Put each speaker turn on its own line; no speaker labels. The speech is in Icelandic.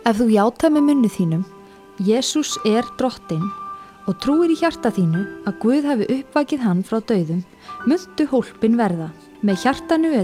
Ef þú játar með munni þínum, Jesús er drottinn og trúir í hjarta þínu að Guð hafi uppvakið hann frá dauðum, muntu hólpin verða. Með hjartanu er